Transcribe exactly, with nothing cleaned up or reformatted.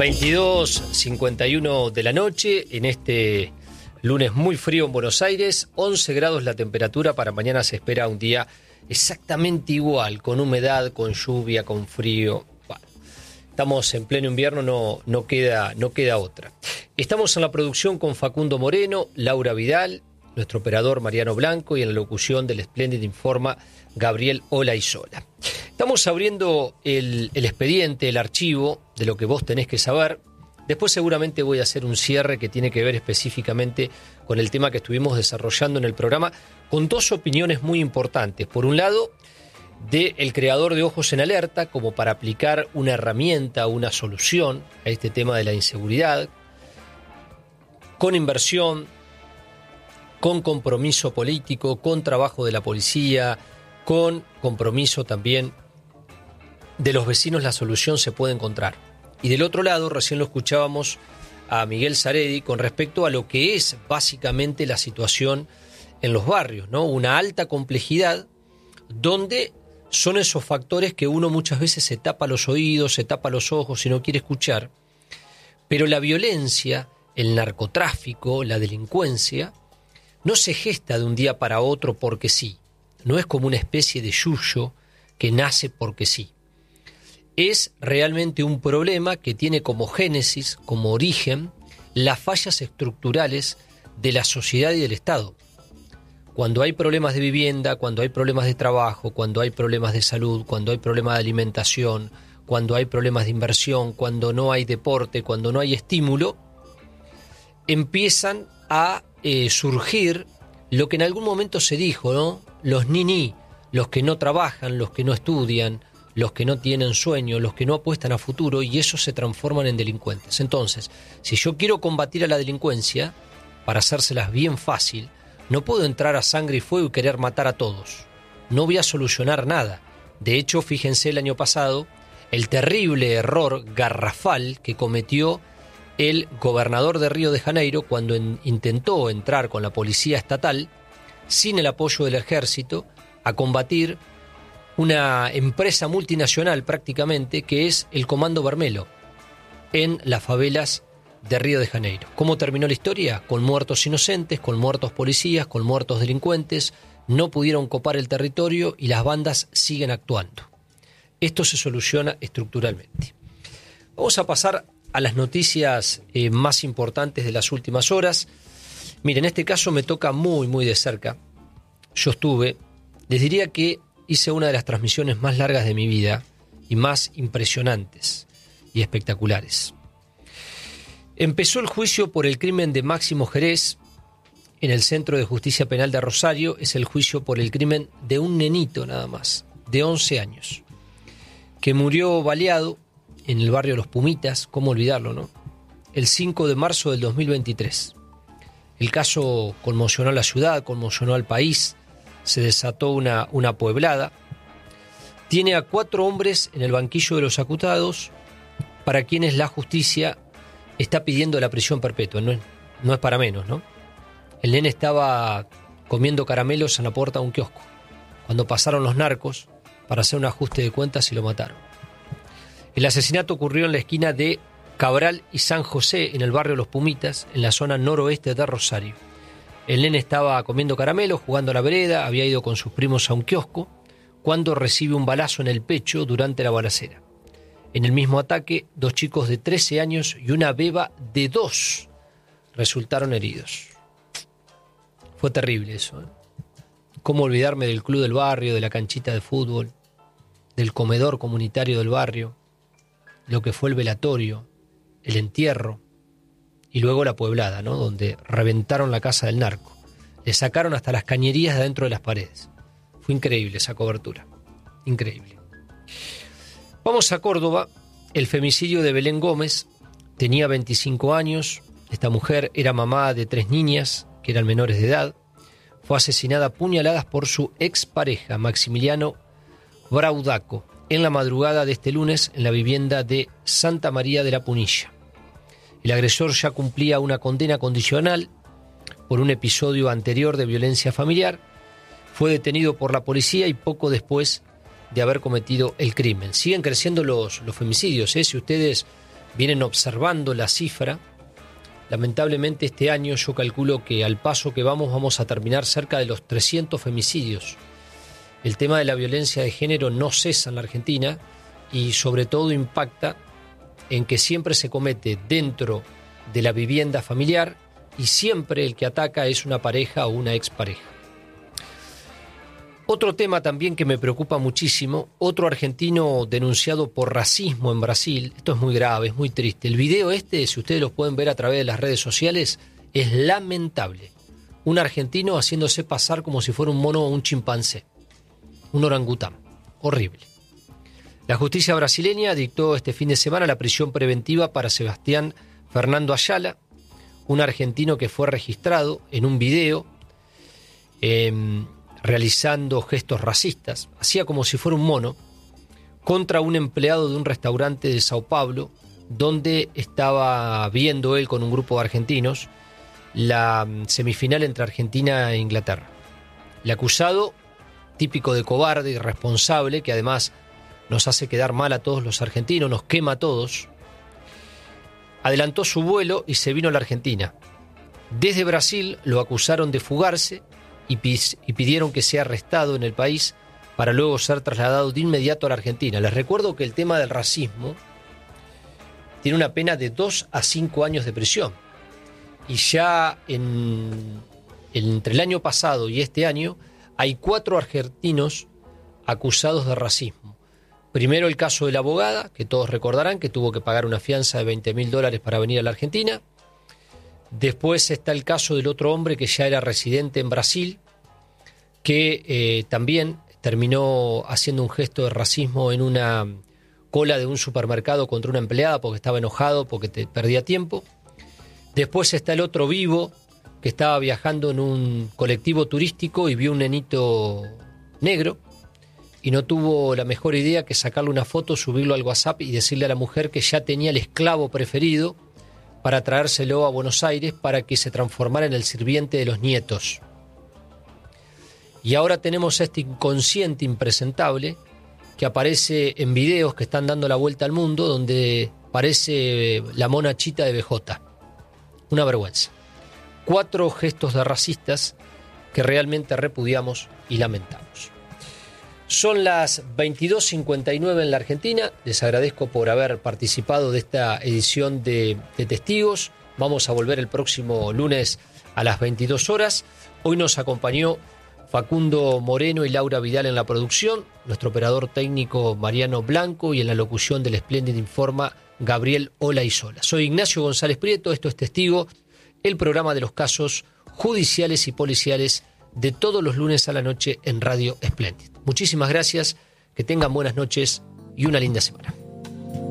veintidós cincuenta y uno de la noche, en este lunes muy frío en Buenos Aires, once grados la temperatura. Para mañana se espera un día exactamente igual, con humedad, con lluvia, con frío. Bueno, estamos en pleno invierno, no, no, queda, no queda otra. Estamos en la producción con Facundo Moreno, Laura Vidal, nuestro operador Mariano Blanco, y en la locución del Espléndido Informa Gabriel Olaizola. Estamos abriendo el, el expediente, el archivo de lo que vos tenés que saber. Después seguramente voy a hacer un cierre que tiene que ver específicamente con el tema que estuvimos desarrollando en el programa, con dos opiniones muy importantes. Por un lado, del creador de Ojos en Alerta, como para aplicar una herramienta, una solución a este tema de la inseguridad, con inversión, con compromiso político, con trabajo de la policía, con compromiso también de los vecinos. La solución se puede encontrar. Y del otro lado, recién lo escuchábamos a Miguel Saredi con respecto a lo que es básicamente la situación en los barrios, ¿no? Una alta complejidad donde son esos factores que uno muchas veces se tapa los oídos, se tapa los ojos y no quiere escuchar. Pero la violencia, el narcotráfico, la delincuencia, no se gesta de un día para otro porque sí. No es como una especie de yuyo que nace porque sí. Es realmente un problema que tiene como génesis, como origen, las fallas estructurales de la sociedad y del Estado. Cuando hay problemas de vivienda, cuando hay problemas de trabajo, cuando hay problemas de salud, cuando hay problemas de alimentación, cuando hay problemas de inversión, cuando no hay deporte, cuando no hay estímulo, empiezan a eh, surgir lo que en algún momento se dijo, ¿no? Los niní, los que no trabajan, los que no estudian, los que no tienen sueño, los que no apuestan a futuro, y esos se transforman en delincuentes. Entonces, si yo quiero combatir a la delincuencia, para hacérselas bien fácil, no puedo entrar a sangre y fuego y querer matar a todos. No voy a solucionar nada. De hecho, fíjense el año pasado, el terrible error garrafal que cometió el gobernador de Río de Janeiro cuando en, intentó entrar con la policía estatal, sin el apoyo del ejército, a combatir una empresa multinacional prácticamente, que es el Comando Vermelho, en las favelas de Río de Janeiro. ¿Cómo terminó la historia? Con muertos inocentes, con muertos policías, con muertos delincuentes. No pudieron copar el territorio y las bandas siguen actuando. Esto se soluciona estructuralmente. Vamos a pasar a las noticias eh, más importantes de las últimas horas. Miren, en este caso me toca muy, muy de cerca. Yo estuve, les diría que hice una de las transmisiones más largas de mi vida y más impresionantes y espectaculares. Empezó el juicio por el crimen de Máximo Jerez en el Centro de Justicia Penal de Rosario. Es el juicio por el crimen de un nenito nada más, de once años, que murió baleado en el barrio Los Pumitas, cómo olvidarlo, ¿no? El cinco de marzo del dos mil veintitrés. El caso conmocionó a la ciudad, conmocionó al país. Se desató una, una pueblada. Tiene a cuatro hombres en el banquillo de los acusados, para quienes la justicia está pidiendo la prisión perpetua. No es, no es para menos, ¿no? El nene estaba comiendo caramelos en la puerta de un kiosco cuando pasaron los narcos para hacer un ajuste de cuentas y lo mataron. El asesinato ocurrió en la esquina de Cabral y San José, en el barrio Los Pumitas, en la zona noroeste de Rosario. El nene estaba comiendo caramelos, jugando a la vereda, había ido con sus primos a un kiosco, cuando recibe un balazo en el pecho durante la balacera. En el mismo ataque, dos chicos de trece años y una beba de dos resultaron heridos. Fue terrible eso, ¿eh? ¿Cómo olvidarme del club del barrio, de la canchita de fútbol, del comedor comunitario del barrio, lo que fue el velatorio, el entierro, y luego la pueblada, ¿no? Donde reventaron la casa del narco. Le sacaron hasta las cañerías de adentro de las paredes. Fue increíble esa cobertura. Increíble. Vamos a Córdoba. El femicidio de Belén Gómez. Tenía veinticinco años. Esta mujer era mamá de tres niñas que eran menores de edad. Fue asesinada a puñaladas por su expareja, Maximiliano Braudaco, en la madrugada de este lunes en la vivienda de Santa María de la Punilla. El agresor ya cumplía una condena condicional por un episodio anterior de violencia familiar. Fue detenido por la policía y poco después de haber cometido el crimen. Siguen creciendo los, los femicidios, ¿eh? Si ustedes vienen observando la cifra. Lamentablemente este año yo calculo que al paso que vamos vamos a terminar cerca de los trescientos femicidios. El tema de la violencia de género no cesa en la Argentina y sobre todo impacta en que siempre se comete dentro de la vivienda familiar y siempre el que ataca es una pareja o una expareja. Otro tema también que me preocupa muchísimo, otro argentino denunciado por racismo en Brasil. Esto es muy grave, es muy triste. El video este, si ustedes lo pueden ver a través de las redes sociales, es lamentable. Un argentino haciéndose pasar como si fuera un mono o un chimpancé, un orangután. Horrible. La justicia brasileña dictó este fin de semana la prisión preventiva para Sebastián Fernando Ayala, un argentino que fue registrado en un video eh, realizando gestos racistas, hacía como si fuera un mono, contra un empleado de un restaurante de Sao Paulo, donde estaba viendo él con un grupo de argentinos la semifinal entre Argentina e Inglaterra. El acusado, típico de cobarde, irresponsable, que además nos hace quedar mal a todos los argentinos, nos quema a todos, adelantó su vuelo y se vino a la Argentina. Desde Brasil lo acusaron de fugarse y, pis, y pidieron que sea arrestado en el país para luego ser trasladado de inmediato a la Argentina. Les recuerdo que el tema del racismo tiene una pena de dos a cinco años de prisión. Y ya en, entre el año pasado y este año hay cuatro argentinos acusados de racismo. Primero el caso de la abogada, que todos recordarán que tuvo que pagar una fianza de veinte mil dólares para venir a la Argentina. Después está el caso del otro hombre que ya era residente en Brasil, que eh, también terminó haciendo un gesto de racismo en una cola de un supermercado contra una empleada porque estaba enojado, porque te perdía tiempo. Después está el otro vivo, que estaba viajando en un colectivo turístico y vio un nenito negro y no tuvo la mejor idea que sacarle una foto, subirlo al WhatsApp y decirle a la mujer que ya tenía el esclavo preferido para traérselo a Buenos Aires para que se transformara en el sirviente de los nietos. Y ahora tenemos a este inconsciente impresentable que aparece en videos que están dando la vuelta al mundo, donde parece la mona chita de B J. Una vergüenza. Cuatro gestos de racistas que realmente repudiamos y lamentamos. Son las veintidós cincuenta y nueve en la Argentina. Les agradezco por haber participado de esta edición de, de Testigos. Vamos a volver el próximo lunes a las veintidós horas. Hoy nos acompañó Facundo Moreno y Laura Vidal en la producción, nuestro operador técnico Mariano Blanco y en la locución del Espléndido Informa Gabriel Olaizola. Soy Ignacio González Prieto, esto es Testigo, el programa de los casos judiciales y policiales de todos los lunes a la noche en Radio Espléndido. Muchísimas gracias, que tengan buenas noches y una linda semana.